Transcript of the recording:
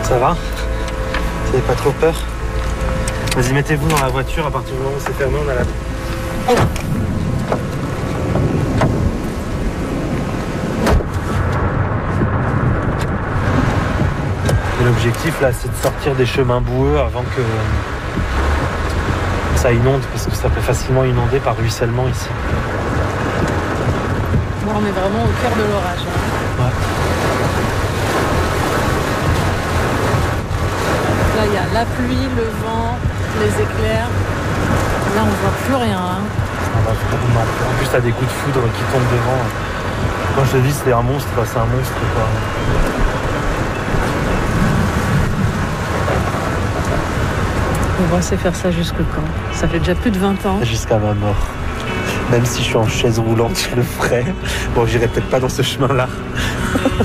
Ça va? Vous n'avez pas trop peur? Vas-y, mettez-vous dans la voiture, à partir du moment où c'est fermé, on a la... Et l'objectif là, c'est de sortir des chemins boueux avant que ça inonde, parce que ça peut facilement inonder par ruissellement ici. Bon, on est vraiment au cœur de l'orage. Hein. Ouais. Là, il y a la pluie, le vent, les éclairs. Là, on voit plus rien. Hein. En plus, t'as des coups de foudre qui tombent devant. Quand je te dis c'est un monstre, c'est un monstre quoi. On va essayer de faire ça jusque quand? Ça fait déjà plus de 20 ans. Jusqu'à ma mort. Même si je suis en chaise roulante, je le ferai. Bon, j'irai peut-être pas dans ce chemin-là.